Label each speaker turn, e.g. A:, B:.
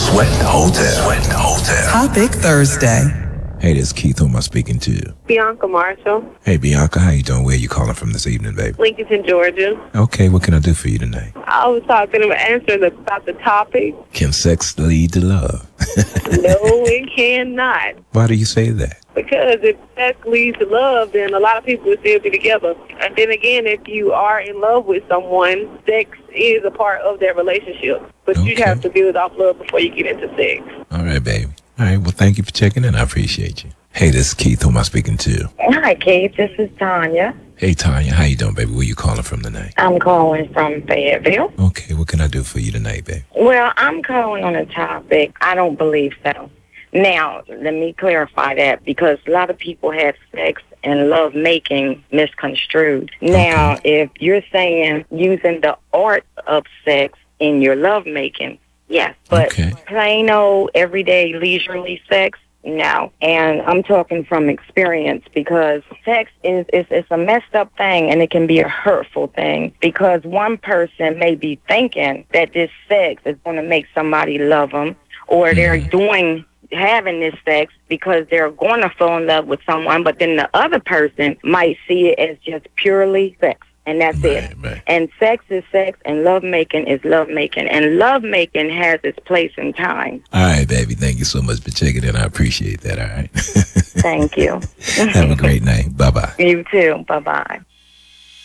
A: Sweat Hotel. Sweat Hotel.
B: Topic Thursday.
C: Hey, this is Keith. Who am I speaking to?
D: Bianca Marshall.
C: Hey, Bianca. How you doing? Where you calling from this evening, baby?
D: Lincoln, Georgia.
C: Okay, what can I do for you tonight?
D: I was talking about answering about the topic.
C: Can sex lead to love?
D: No, it cannot.
C: Why do you say that?
D: Because if sex leads to love, then a lot of people will still be together. And then again, if you are in love with someone, sex is a part of their relationship. But you have to build off love before you get into sex.
C: All right, baby. All right, well, thank you for checking in. I appreciate you. Hey, this is Keith. Who am I speaking to?
E: Hi, Keith. This is Tanya.
C: Hey, Tanya. How you doing, baby? Where you calling from tonight?
E: I'm calling from Fayetteville.
C: Okay, what can I do for you tonight, baby?
E: Well, I'm calling on a topic. I don't believe so. Now, let me clarify that because a lot of people have sex and love making misconstrued. Now, if you're saying using the art of sex in your love making, yes, but plain old everyday leisurely sex, no. And I'm talking from experience because sex is a messed up thing and it can be a hurtful thing because one person may be thinking that this sex is going to make somebody love them or they're having this sex because they're going to fall in love with someone, but then the other person might see it as just purely sex. And that's it. Right. And sex is sex, and lovemaking is lovemaking. And lovemaking has its place and time.
C: All right, baby. Thank you so much for checking in. I appreciate that, all right?
E: Thank you.
C: Have a great night. Bye-bye.
E: You too. Bye-bye.